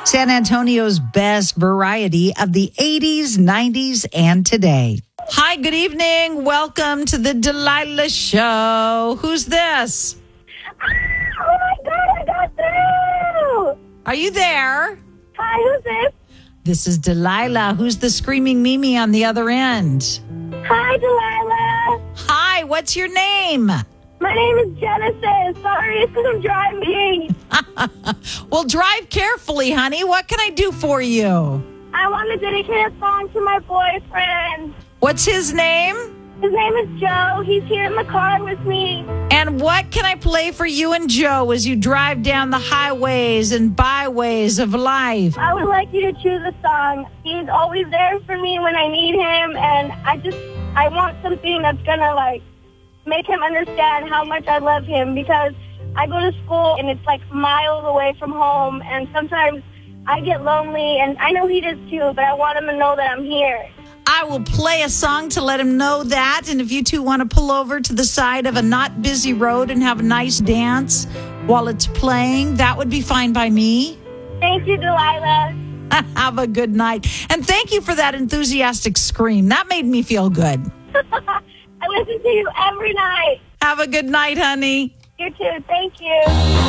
San Antonio's best variety of the 80s, 90s, and today. Hi, good evening. Welcome to the Delilah Show. Who's this? Oh my God, I got through! Are you there? Hi, who's this? This is Delilah. Who's the screaming Mimi on the other end? Hi, Delilah. Hi, what's your name? My name is Genesis. Sorry, it's because I'm driving. Well, drive carefully, honey. What can I do for you? I want to dedicate a song to my boyfriend. What's his name? His name is Joe. He's here in the car with me. And what can I play for you and Joe as you drive down the highways and byways of life? I would like you to choose a song. He's always there for me when I need him, and I want something that's going to, make him understand how much I love him, because I go to school and it's miles away from home, and sometimes I get lonely, and I know he does too, but I want him to know that I'm here. I will play a song to let him know that, and if you two want to pull over to the side of a not busy road and have a nice dance while it's playing, that would be fine by me. Thank you, Delilah. Have a good night. And thank you for that enthusiastic scream. That made me feel good. I listen to you every night. Have a good night, honey. You too. Thank you.